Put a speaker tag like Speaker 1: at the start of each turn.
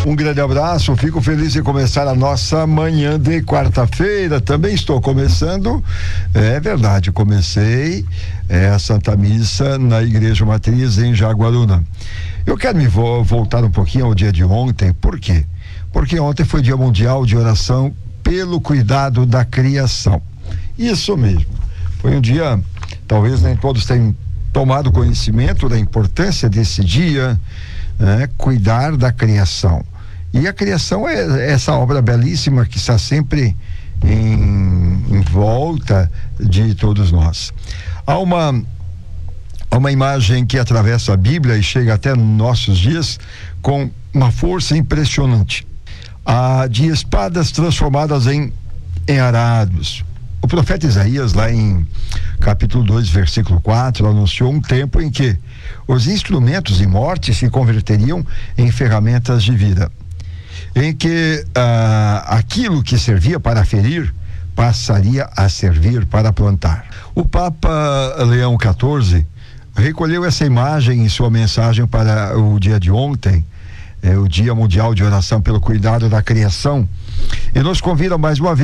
Speaker 1: Um grande abraço, fico feliz em começar a nossa manhã de quarta-feira. Também estou começando, é verdade, comecei a Santa Missa na Igreja Matriz em Jaguaruna. Eu quero me voltar um pouquinho ao dia de ontem. Por quê? Porque ontem foi Dia Mundial de Oração pelo Cuidado da Criação. Isso mesmo, foi um dia, talvez nem todos tenham tomado conhecimento da importância desse dia, cuidar da criação. E a criação é essa obra belíssima que está sempre em volta de todos nós. Há uma imagem que atravessa a Bíblia e chega até nossos dias com uma força impressionante. De espadas transformadas em arados. O profeta Isaías, lá em capítulo 2, versículo 4, anunciou um tempo em que os instrumentos de morte se converteriam em ferramentas de vida, em que aquilo que servia para ferir passaria a servir para plantar. O Papa Leão XIV recolheu essa imagem em sua mensagem para o dia de ontem, o Dia Mundial de Oração pelo Cuidado da Criação, e nos convida mais uma vez